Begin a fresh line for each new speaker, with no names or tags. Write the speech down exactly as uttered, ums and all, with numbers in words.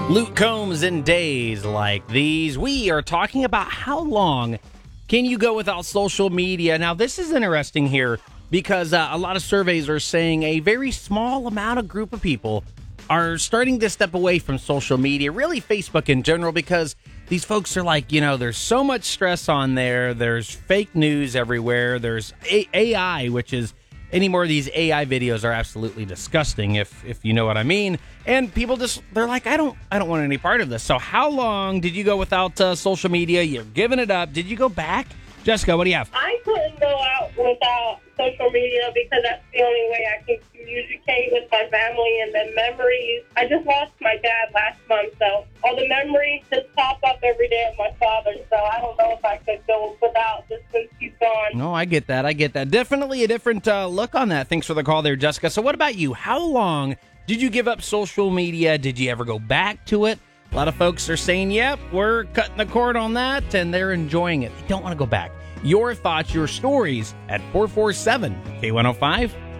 Luke Combs in days like these. We are talking about how long can you go without social media. Now, this is interesting here because uh, a lot of surveys are saying a very small amount of group of people are starting to step away from social media, really Facebook in general, because these folks are like, you know, there's so much stress on there. There's fake news everywhere. There's A- AI, which is any more of these A I videos are absolutely disgusting, if if you know what I mean. And people just, they're like, I don't I don't want any part of this. So how long did you go without uh, social media? You're giving it up. Did you go back? Jessica, what do you have?
I couldn't go out without social media because that's the only way I can communicate with my family and the memories. I just lost my dad last month, so all the memories just pop up every day of my father, so I don't know if I could go without just since he's gone.
No, I get that. I get that. Definitely a different uh, look on that. Thanks for the call there, Jessica. So what about you? How long did you give up social media? Did you ever go back to it? A lot of folks are saying, yep, we're cutting the cord on that, and they're enjoying it. They don't want to go back. Your thoughts, your stories at four four seven K one oh five.